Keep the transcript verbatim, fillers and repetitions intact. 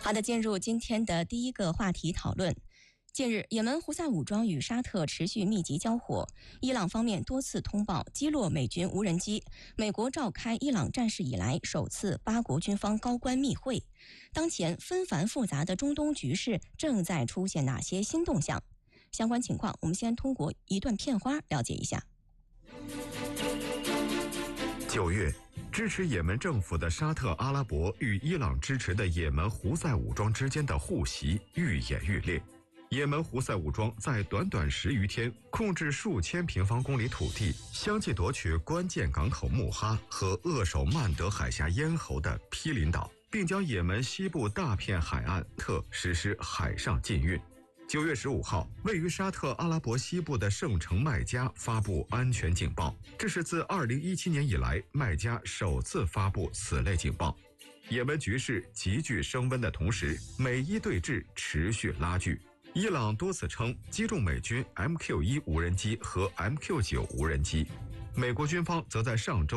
好的，进入今天的第一个话题讨论。近日，也门胡塞武装与沙特持续密集交火，伊朗方面多次通报击落美军无人机。美国召开伊朗战事以来首次八国军方高官密会。当前纷繁复杂的中东局势正在出现哪些新动向？相关情况，我们先通过一段片花了解一下。 九月，支持也门政府的沙特阿拉伯与伊朗支持的也门胡塞武装之间的互袭愈演愈烈。也门胡塞武装在短短十余天控制数千平方公里土地，相继夺取关键港口穆哈和扼守曼德海峡咽喉的毗邻岛，并将也门西部大片海岸特实施海上禁运。九月十五号，位于沙特阿拉伯西部的圣城麦加发布安全警报，这是自二零一七年以来麦加首次发布此类警报。也门局势急剧升温的同时，美伊对峙持续拉锯。伊朗多次称击中美军 M Q 一 无人机和 M Q 九 无人机，美国军方则在上周